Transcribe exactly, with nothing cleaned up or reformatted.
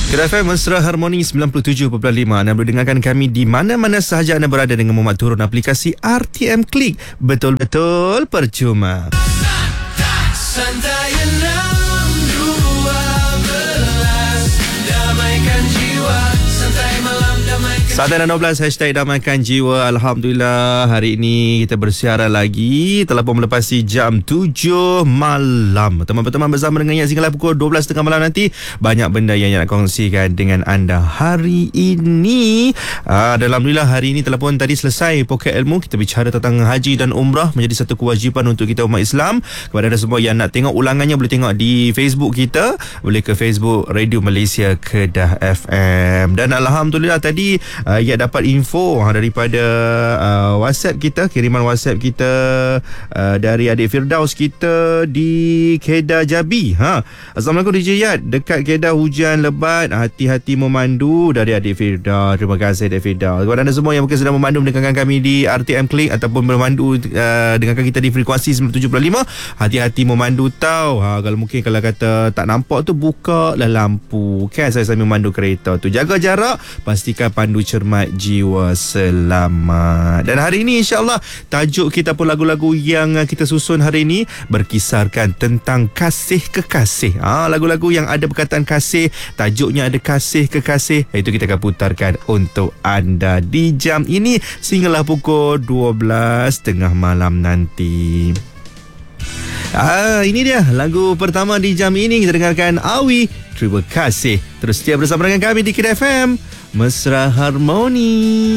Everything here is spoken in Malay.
Kedai F M Mesra Harmoni sembilan puluh tujuh perpuluhan lima. Anda boleh dengarkan kami di mana-mana sahaja anda berada dengan memuat turun aplikasi R T M Klik. Betul-betul percuma. Santai enam dua belas, damaikan jiwa. Santai malam, damaikan Santai enam dua belas, hashtag damaikan jiwa. Alhamdulillah, hari ini kita bersiaran lagi. Telah pun melepasi jam tujuh malam. Teman-teman bersama dengan Yak sehinggalah pukul dua belas tiga puluh malam nanti. Banyak benda yang nak kongsikan dengan anda hari ini. uh, Alhamdulillah, hari ini telah pun tadi selesai Poket Ilmu. Kita bicara tentang haji dan umrah menjadi satu kewajipan untuk kita umat Islam. Kepada anda semua yang nak tengok ulangannya, boleh tengok di Facebook kita. Boleh ke Facebook Radio Malaysia Kedah F M. Dan Alhamdulillah tadi uh, Yak dapat info uh, daripada uh, WhatsApp kita, kiriman WhatsApp kita uh, dari adik Firdaus kita di Kedah Jabi. ha. Assalamualaikum D J Yat, dekat Kedah hujan lebat, hati-hati memandu, dari adik Firdaus. Terima kasih adik Firdaus. Kepada anda semua yang mungkin sedang memandu mendengarkan kami di R T M Klik ataupun memandu uh, dengarkan kita di frekuensi sembilan puluh tujuh perpuluhan lima, hati-hati memandu tau. ha, Kalau mungkin kalau kata tak nampak tu, buka lah lampu kan, saya sambil memandu kereta tu. Jaga jarak, pastikan pandu cermat, jiwa selamat. Dan hari ini insyaAllah tajuk kita pun lagu-lagu yang kita susun hari ini berkisarkan tentang kasih kekasih. ha, Lagu-lagu yang ada perkataan kasih, tajuknya ada kasih kekasih, itu kita akan putarkan untuk anda di jam ini sehinggalah pukul dua belas tengah malam nanti. Ah, ini dia lagu pertama di jam ini. Kita dengarkan Awi, Terima Kasih. Terus setia bersama dengan kami di Kedah F M Mesra Harmoni.